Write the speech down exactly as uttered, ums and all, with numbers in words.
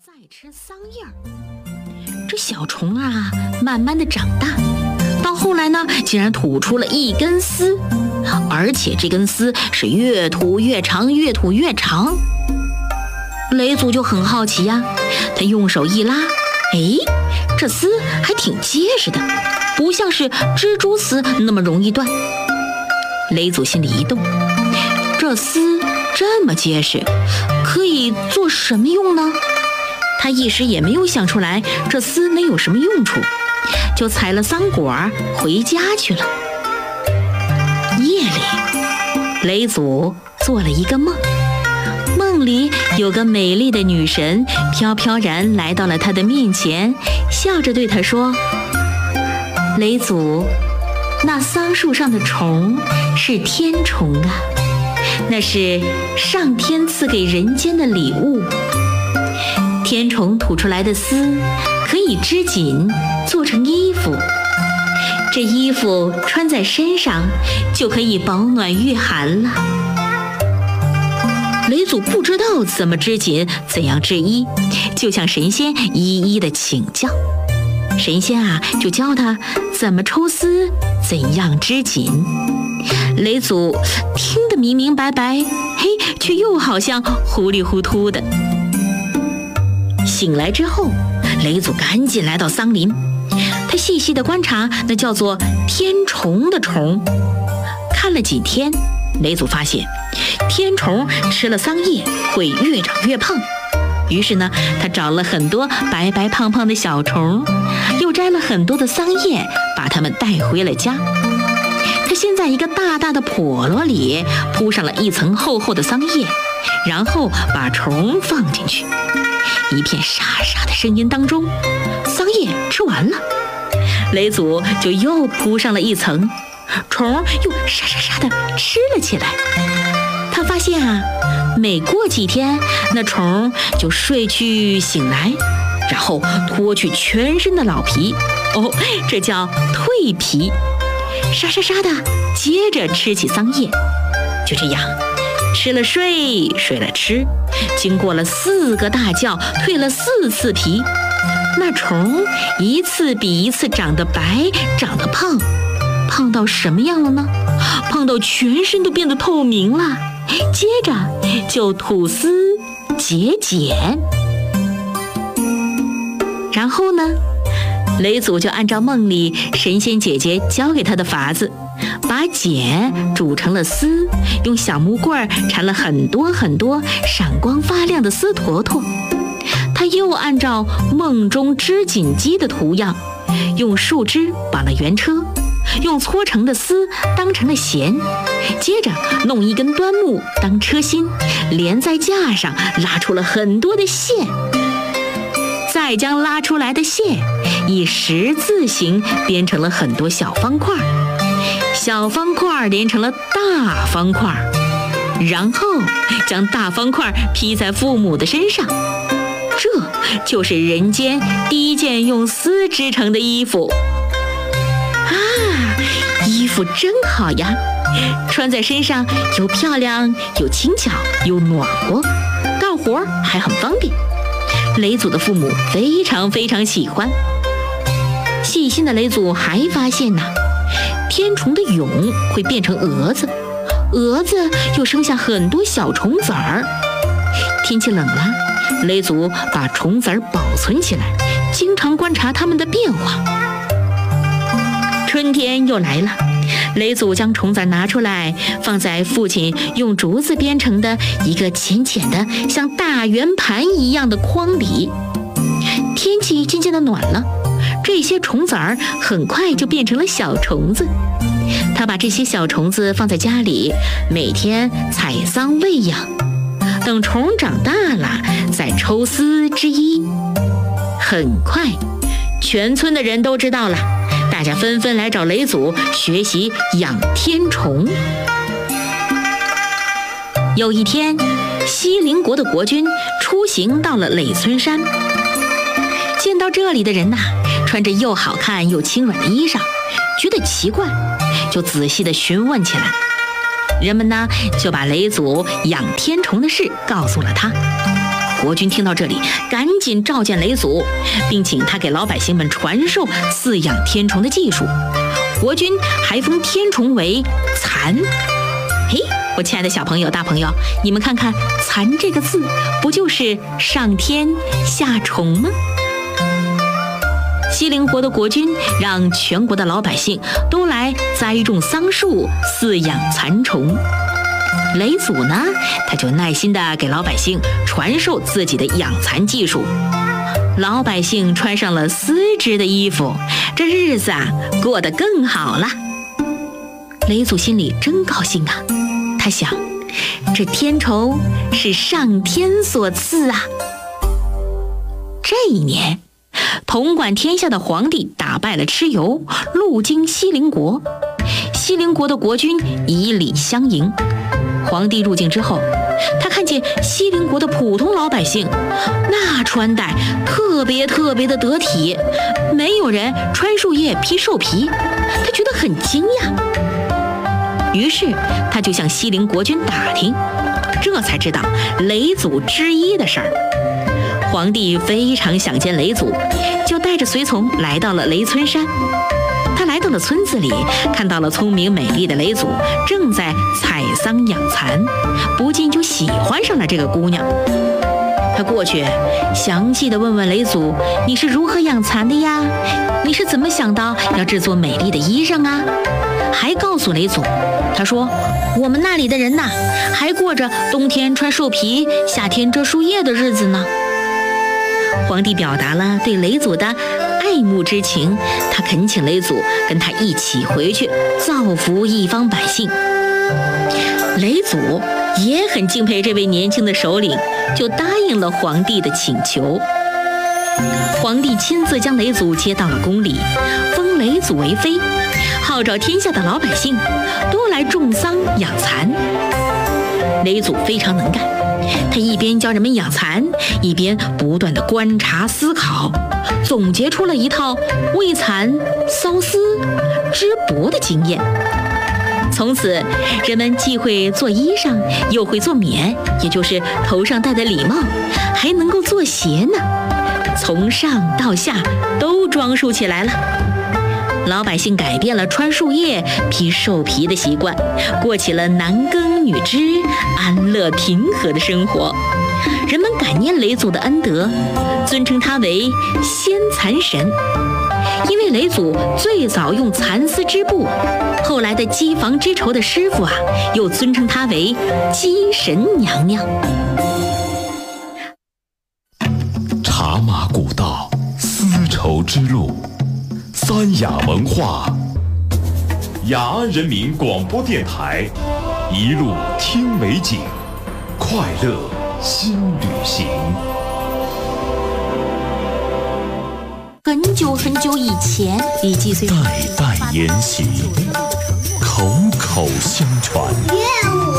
再吃桑叶儿。这小虫啊，慢慢的长大，到后来呢，竟然吐出了一根丝，而且这根丝是越吐越长，越吐越长。雷祖就很好奇呀，他用手一拉，哎，这丝还挺结实的，不像是蜘蛛丝那么容易断。雷祖心里一动，这丝这么结实，可以做什么用呢？他一时也没有想出来这丝能有什么用处，就采了桑果回家去了。夜里，雷祖做了一个梦，梦里有个美丽的女神飘飘然来到了他的面前，笑着对他说：雷祖，那桑树上的虫是天虫啊，那是上天赐给人间的礼物。天虫吐出来的丝可以织锦，做成衣服，这衣服穿在身上就可以保暖御寒了。雷祖不知道怎么织锦，怎样制衣，就向神仙一一的请教。神仙啊，就教他怎么抽丝，怎样织锦。雷祖听得明明白白，嘿，却又好像糊里糊涂的。醒来之后，雷祖赶紧来到桑林，他细细地观察那叫做天虫的虫。看了几天，雷祖发现天虫吃了桑叶会越长越胖，于是呢，他找了很多白白胖胖的小虫，又摘了很多的桑叶，把它们带回了家。他先在一个大大的笸箩里铺上了一层厚厚的桑叶，然后把虫放进去。一片沙沙的声音当中，桑叶吃完了，雷祖就又铺上了一层，虫又沙沙沙的吃了起来。他发现啊，每过几天，那虫就睡去醒来，然后脱去全身的老皮，哦，这叫蜕皮，沙沙沙的接着吃起桑叶。就这样，吃了睡，睡了吃，经过了四个大觉，蜕了四次皮，那虫一次比一次长得白，长得胖，胖到什么样了呢？胖到全身都变得透明了，接着就吐丝结茧。然后呢，雷祖就按照梦里神仙姐姐教给他的法子，把茧煮成了丝，用小木棍缠了很多很多闪光发亮的丝坨坨。他又按照梦中织锦机的图样，用树枝绑了圆车，用搓成的丝当成了弦，接着弄一根端木当车心，连在架上，拉出了很多的线，再将拉出来的线以十字形编成了很多小方块，小方块连成了大方块，然后将大方块披在父母的身上。这就是人间第一件用丝织成的衣服啊！衣服真好呀，穿在身上又漂亮又轻巧又暖和，干活还很方便。雷祖的父母非常非常喜欢。细心的雷祖还发现呢，天虫的蛹会变成蛾子，蛾子又生下很多小虫子儿。天气冷了，雷祖把虫子儿保存起来，经常观察它们的变化。春天又来了，雷祖将虫子拿出来，放在父亲用竹子编成的一个浅浅的像大圆盘一样的筐里。天气渐渐的暖了，这些虫子儿很快就变成了小虫子。他把这些小虫子放在家里，每天采桑喂养，等虫长大了再抽丝织衣。很快，全村的人都知道了，大家纷纷来找雷祖学习养天虫。有一天，西陵国的国君出行到了累孙山，见到这里的人呐、啊，穿着又好看又轻软的衣裳，觉得奇怪，就仔细地询问起来。人们呢就把雷祖养天虫的事告诉了他。 国君听到这里，赶紧召见雷祖，并请他给老百姓们传授饲养天虫的技术。国君还封天虫为蚕。嘿，我亲爱的小朋友、大朋友，你们看看“蚕”这个字，不就是上天下虫吗？西陵国的国君让全国的老百姓都来栽种桑树，饲养蚕虫。雷祖呢，他就耐心地给老百姓传授自己的养蚕技术。老百姓穿上了丝织的衣服，这日子啊过得更好了。雷祖心里真高兴啊，他想，这天虫是上天所赐啊。这一年，统管天下的皇帝打败了蚩尤，路经西陵国。西陵国的国君以礼相迎。皇帝入境之后，他看见西陵国的普通老百姓，那穿戴特别特别的得体，没有人穿树叶披兽皮，他觉得很惊讶。于是他就向西陵国君打听，这才知道雷祖织衣的事儿。皇帝非常想见雷祖，就带着随从来到了雷村山。他来到了村子里，看到了聪明美丽的雷祖正在采桑养蚕，不禁就喜欢上了这个姑娘。他过去详细地问问雷祖，你是如何养蚕的呀？你是怎么想到要制作美丽的衣裳啊？还告诉雷祖，他说我们那里的人呐，还过着冬天穿兽皮，夏天遮树叶的日子呢。皇帝表达了对雷祖的爱慕之情，他恳请雷祖跟他一起回去造福一方百姓。雷祖也很敬佩这位年轻的首领，就答应了皇帝的请求。皇帝亲自将雷祖接到了宫里，封雷祖为妃，号召天下的老百姓都来种桑养蚕。雷祖非常能干，他一边教人们养蚕，一边不断地观察思考，总结出了一套喂蚕、缫丝、织帛的经验。从此，人们既会做衣裳，又会做冕，也就是头上戴的礼帽，还能够做鞋呢。从上到下都装束起来了。老百姓改变了穿树叶、披兽皮的习惯，过起了男耕女织、安乐平和的生活。人们感念雷祖的恩德，尊称他为先蚕神。因为雷祖最早用蚕丝织布，后来的机房织绸的师傅啊，又尊称他为机神娘娘。 茶马古道，丝绸之路，三雅文化，雅安人民广播电台，一路听美景，快乐新旅行。 很久很久以前，李继岁代代沿袭，口口相传。